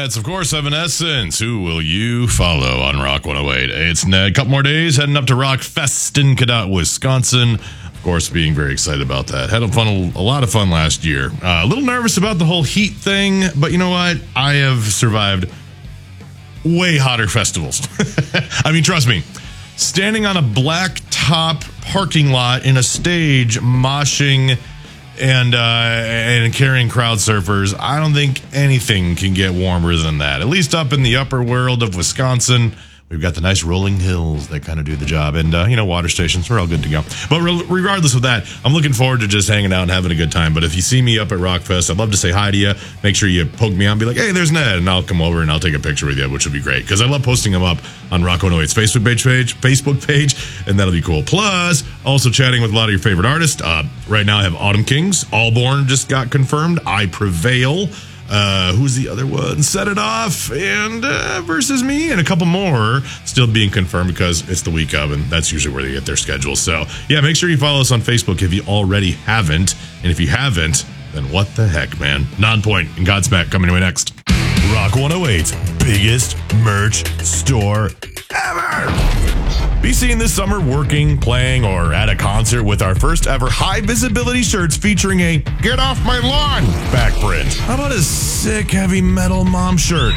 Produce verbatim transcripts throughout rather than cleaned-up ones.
That's, of course, Evanescence. Who will you follow on Rock one oh eight? It's Ned. A couple more days heading up to Rock Fest in Cadott, Wisconsin. Of course, being very excited about that. Had a, fun, a lot of fun last year. Uh, a little nervous about the whole heat thing, but you know what? I have survived way hotter festivals. I mean, trust me. Standing on a black top parking lot in a stage, moshing and uh, and carrying crowd surfers, I don't think anything can get warmer than that. At least up in the upper world of Wisconsin, we've got the nice rolling hills that kind of do the job. And, uh, you know, water stations, we're all good to go. But re- regardless of that, I'm looking forward to just hanging out and having a good time. But if you see me up at Rockfest, I'd love to say hi to you. Make sure you poke me out and be like, hey, there's Ned. And I'll come over and I'll take a picture with you, which would be great. Because I love posting them up on Rock one oh eight's Facebook page, page, Facebook page, and that'll be cool. Plus, also chatting with a lot of your favorite artists. Uh, right now I have Autumn Kings. Allborn just got confirmed. I Prevail. Uh, who's the other one? Set It Off and uh, Versus Me, and a couple more still being confirmed because it's the week of, and that's usually where they get their schedules. So, yeah, make sure you follow us on Facebook if you already haven't. And if you haven't, then what the heck, man? Nonpoint and Godsmack coming away next. Rock one oh eight's biggest merch store ever. Be seen this summer working, playing, or at a concert with our first ever high visibility shirts featuring a "Get Off My Lawn" back print. How about a sick heavy metal mom shirt?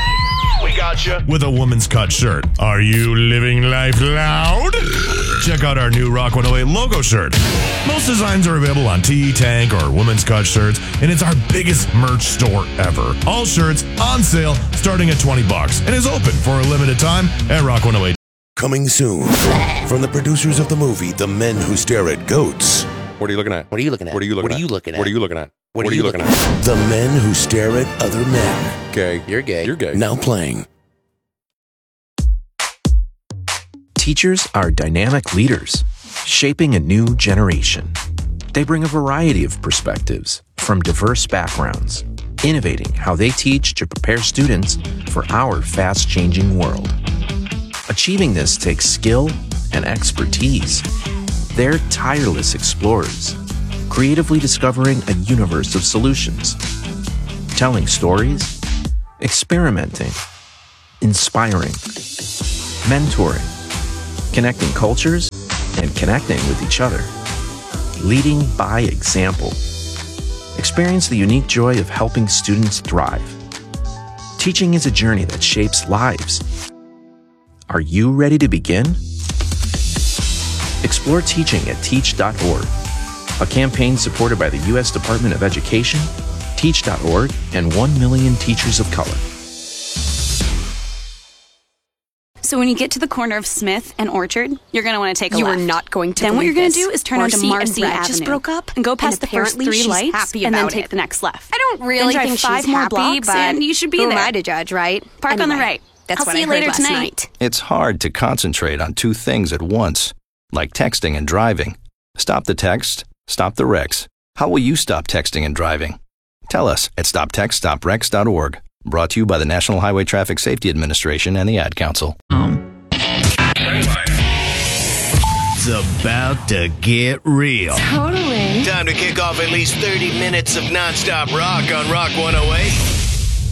We got you. With a woman's cut shirt. Are you living life loud? Check out our new Rock one oh eight logo shirt. Most designs are available on Tee, Tank, or women's cut shirts, and it's our biggest merch store ever. All shirts on sale starting at twenty bucks and is open for a limited time at Rock one oh eight. Coming soon from the producers of the movie The Men Who Stare at Goats. What are you looking at? What are you looking at? What are you looking what at? Are you looking at? What are you looking at? What, what are you looking, looking at? The Men Who Stare at Other Men. Gay. You're gay. You're gay. Now playing. Teachers are dynamic leaders, shaping a new generation. They bring a variety of perspectives from diverse backgrounds, innovating how they teach to prepare students for our fast-changing world. Achieving this takes skill and expertise. They're tireless explorers, creatively discovering a universe of solutions, telling stories, experimenting, inspiring, mentoring, connecting cultures, and connecting with each other, leading by example. Experience the unique joy of helping students thrive. Teaching is a journey that shapes lives. Are you ready to begin? Explore teaching at teach dot org, a campaign supported by the U S Department of Education, teach dot org, and one million Teachers of Color. So when you get to the corner of Smith and Orchard, you're going to want to take a you left. You are not going to Then what you're going to do is turn onto Marcy Marcy and Brad Avenue. just broke up, and go past and the first three she's lights, happy and then about take it. the next left. I don't really then drive think five she's more happy, blocks, but and you should be who there. am I to judge, right? Park anyway, on the right. That's I'll what see I you heard later last tonight. night. It's hard to concentrate on two things at once, like texting and driving. Stop the text, stop the wrecks. How will you stop texting and driving? Tell us at stop text stop wrecks dot org. Brought to you by the National Highway Traffic Safety Administration and the Ad Council. Um. It's about to get real. Totally. Time to kick off at least thirty minutes of nonstop rock on Rock one oh eight.